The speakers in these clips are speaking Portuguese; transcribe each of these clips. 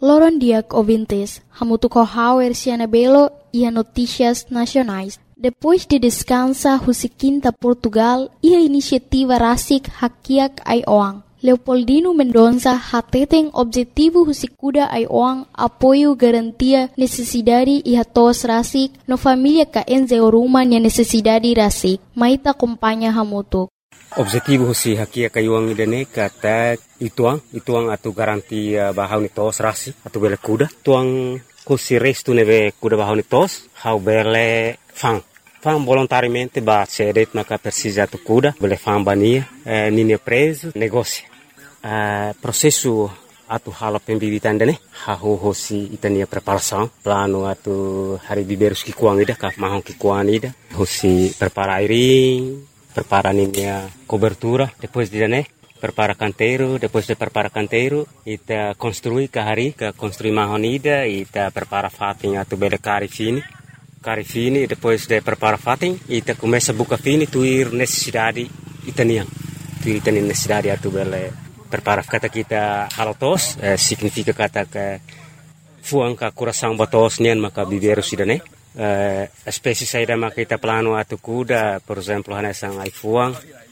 Loron diak ouvintes, hamutu kohauer sianabelo e notícias nacionais. Depois de descansa husikinta Portugal e a iniciativa Rasik Hakiak Aioang. Leopoldino Mendonça hateten objetivo husikuda Aioang apoio garantia necessidade e hatos Rasik no família ka enzeoruma nia necessidade Rasik. Maita acompanha hamutu. Objetivo husi Hakiak Aioang idane kata ituang atu garantia bahau ni tos Rasik atu bele kuda. Tuang husi restu neve kuda bahau ni tos hau bele fang volontariamente ba cedet maka precisa tu cuda bele fambania nini preso negócio processo atu hala pembibitan dane ha hosi itania preparação plano atu hari biberus ki kuang ida ka mahon ki kuang ida hosi prepara airing prepara ninia cobertura depois de dane prepara canteiro depois de prepara canteiro ita construir ka hari ka construir mahon ida ita prepara fatin atu bele cari fini depois de prepara fatin ita começa a buca fini tuir necessidade itanian tuir itanian necessidade atu bele prepara kata kita halatos significa kata que fuang ka coração batos nian maka biberu sidane espécie saída maka ita plano atu kuda por exemplo hanesang ai fuang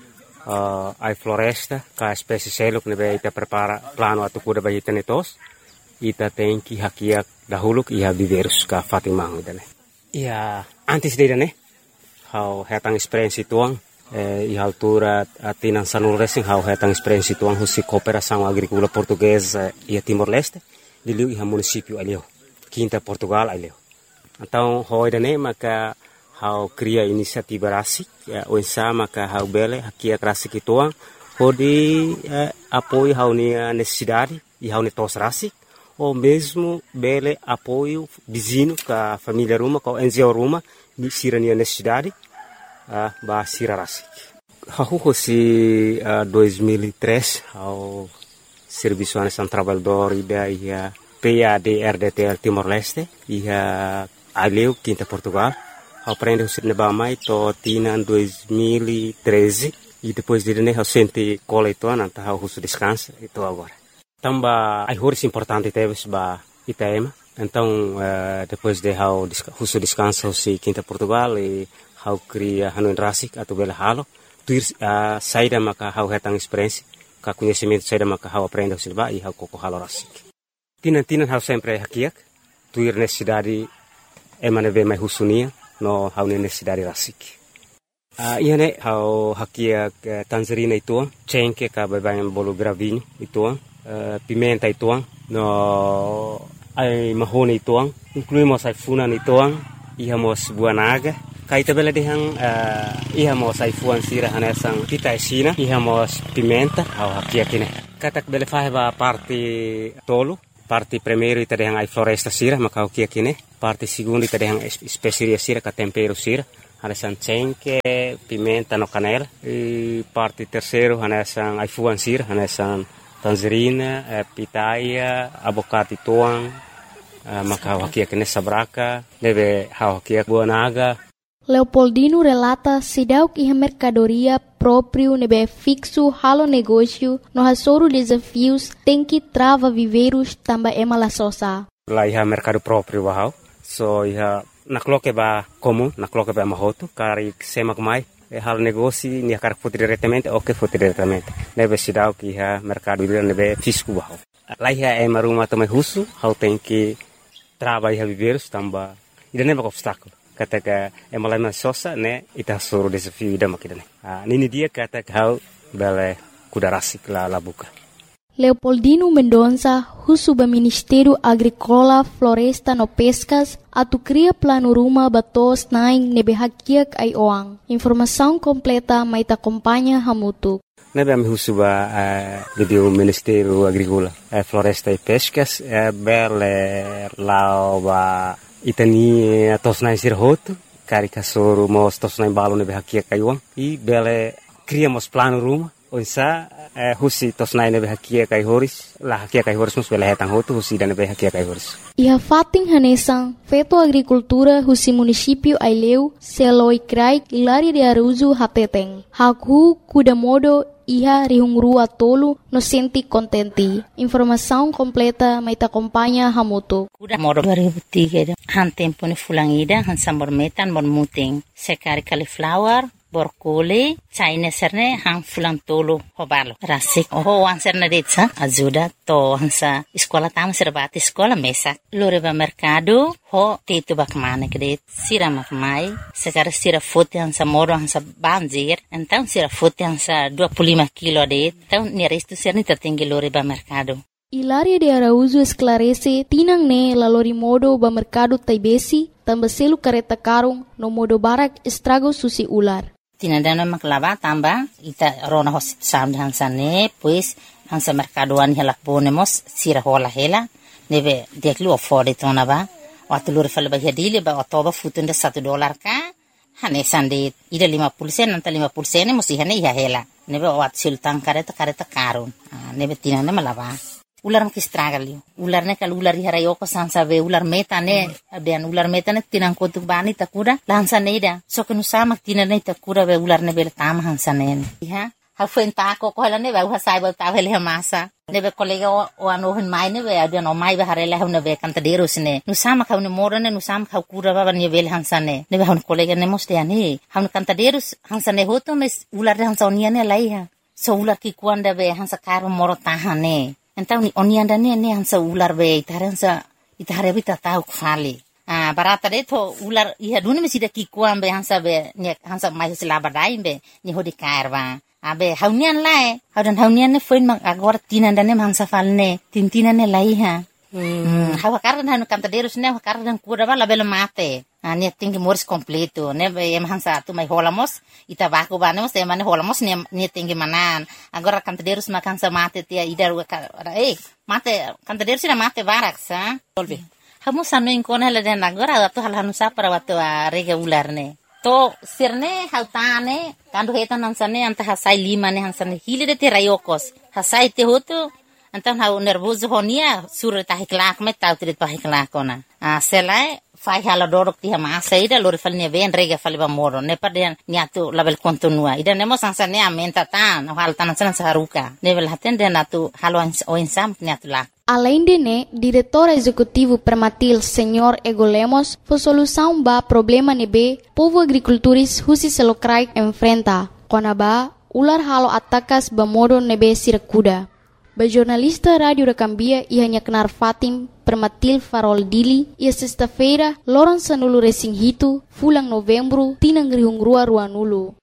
ai floresta ka espécie seluk nebe ita prepara plano atu kuda ba itanetos ita tem que hakiak dahuluk ia biberus ka fatimang idane. Ja, antes de né, hau hetang experiência tuang, e altura atinan sanul racing hau hetang experiência tuang husi cooperação agrícola portuguesa e Timor-Leste, de liu iha município alio, Quinta Portugal alio. Então, hoi né, maka hau cria inisiativa Rasik, o ensa maka hau bele hakia Rasik tuang, hodi apoio hau nia necessidade e hau ne tos Rasik. Ou mesmo bele apoio vizinho com a família Ruma, com a NGO Ruma, de sirania necessidade, ba sira Rasik. Hahu si 2003 ao Serviço Nacional Trabalhador ida ia PADRDTL Timor-Leste ia aleu Quinta Portugal. Aprende o sirneba mai to tina 2013 e depois de né o sente coleituan anta hau descansa e to agora. Tamba ai horas importante teves ba Itaema. Então depois de hau husu descanso si Quinta Portugal e hau cria hanuin Rasik atau bela halo tuir saída maka hau hetang experiência ka conhecimento saída maka hau aprende silba e hau koko halo Rasik. Tinan hau sempre hakiak tuir necessidade emane ve mai husunia no hau necessidade Rasik. Iane hau hakiak tangerina ituang cengke ka babayan bolu gravinho ituang pimenta ituang no ai mahone ituang incluímos ai funan ituang ihamos buah naga kaita bela dehang ihamos ai fuan sira hanesang pita esina ihamos pimenta au hakia kine katak bela faheba parte tolo parte primeiro ita dehang ai floresta sira maka hakia kine parte segundo ita dehang especiaria sira ka tempero sira hanesang cengke pimenta no canela e parte terceiro hanesang ai fuan sira hanesang tangerina, pitaia, abocate tuang, maka hakia kene sabraka, deve hakia buah naga. Leopoldino relata sidauk iha mercadoria próprio nebe fixo halo negócio no hasoro desafios tem que trava viveiros tamba emala sosa. Lá iha mercado próprio bahau, so iha nakloke ba comum, nakloke ba mahoto, kari semak mai. Hal negócio ni akar foto diretamente ou que foto diretamente nebe sidau que ha mercado livre nebe fisco bahau lá é maruma também russo hau tem que trabalhar viveiros tamba ida nebe obstáculo kata ka malai sosa né ita soro desafio ida makidane nini dia kata hau bele kuda Rasik la buka. Leopoldino Mendonça, Husuba Ministério Agrícola, Floresta no Pescas, atu cria plano ruma batos naing nebe hakiak Aioang. Informação completa mai ta acompanha hamutu. Nebe am Husuba do Ministério Agrícola, Floresta e Pescas, bele lao ba itani tos naing sirhoto, cari kasoro mos tos naing balo nebe hakiak Aioang e bele criamos plano ruma onsa husi tosnai nebe hakia kai horis la hakia kai horis mus bela hetang hotu husi dan nebe hakia kai horis. Ia fating hanesang feto agricultura husi município Aileu seloi krai Hilaria de Araújo hateteng. Haku kuda modo iha rihungrua tolu no senti contenti. Informação completa maita acompanha hamoto. Kuda modo 2003 han tempo ni fulangida han sambor metan bon muting. Sekari cauliflower borkole China serne hang fulang tolo hobalo rasik ho wan serne detsa ajuda to hansa sekolah tam serbati sekolah mesak loreba mercado ho tetu bakmane kede sira makmai sekarang sira fote hansa moro hansa banjir então sira fote hansa 25 kilo de então ni resto serni tertinggi loreba mercado. Hilaria de Araújo esclarece tinang ne la lori modo ba mercado taibesi tambaselu kareta karung no modo barak estrago susi ular. Tinadana maklaba tamba ita rona hosit sam hansane pues hansa mercadoan helak bonemos sira hola hela nebe deklu afford tona ba watulur falba hedile ba otoba futunda $1 ka hane sande ida 50% nanta 50% musi hane ya hela nebe wat sultan kareta karun nebe tinana malaba ular makistragal ular ne kal ular harayo ko sansa be ular metane abian ular metane tinang ko bani takuda lansa neida so kenu sama tinane takuda be ular ne bel tam hansanen ha ha fenta ko hala ne ba sai ba ta hele masa ne be kolega o ano hin mai ne be abian o mai ba harela hune be kanta deros ne nu sama ka ne morane nu sama ka kura ba ne bel hansane ne be hon kolega ne moste ani han kanta deros hansane hoto mes ular hansa oniane laiha so ular ki kuanda be hansa karo moro tahane. Então onianda ne hansa ular be itare bita tau kfali barata de to ular iha duni mesida ki kuam be hansa be ne hansa mai sila badai be ni hodi karba abe haunian lae haunian ne foin mang agor tinanda ne hansa falne tintina ne laiha hawa kardan hanu kanta derus ne kardan kuda bala bela mate ne tinggi moris completo ne be em hansa tu mai holamos ita baku banemos e mane holamos ne tinggi manan agora kanta derus makan sa mate tia idar mate kanta derus na mate barak sa solve hamu sanu inkon hele den agora tu hal hanu sa para watu rega ular ne to sirne hautane kandu hetan hansane anta hasai lima ne hansane hile de te rayokos hasai te hotu antan hau nervoso honia sur ta hiklak me tau trit pa hiklakona selai fai hala dorok ti masa ida lor falne ben rega falba moro ne paden niatu label kontinua ida nemo sansane amenta tan hal tan san saruka level haten den atu halwan o insam niatu la. Além de ne, diretor executivo Permatil Senhor Ego Lemos, foi solução ba problema nebe povo agricultores husi selokrai enfrenta. Konaba ular halo atakas ba modo nebe sirakuda. Ba jornalista Rádio da Cambia ia hanya kenar Fatim Permatil Farol Dili ia sexta-feira loron sanulu resing hitu fulang novembro tinang rihungrua ruanulu.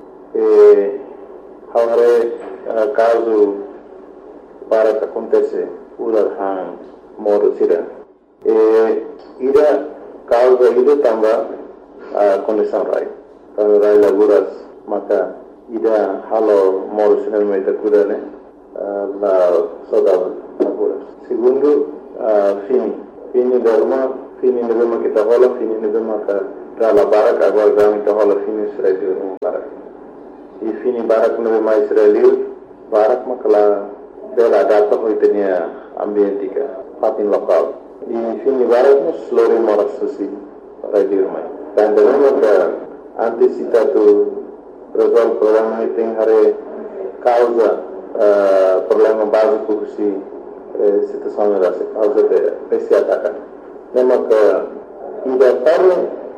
Haware caso para que acontece ular hang modo sira. Ida causa ida tamba condição rai. Kalau rai laguras maka ida halo modo sira meta kuda ne la saudade laguras. Segundo fini derma fini nebema kita hola fini nebema ka dala barak agora dami kita hola fini Israel barak. I fini barak nebema Israel barak makala bela data hoitenia ambientika patin lokal. I fini barak mus lori moras susi radio mai. Dan derma ka antisipatu resolve problema iting hare causa problema básico si situação da causa de esse ataque. Lembra que ida para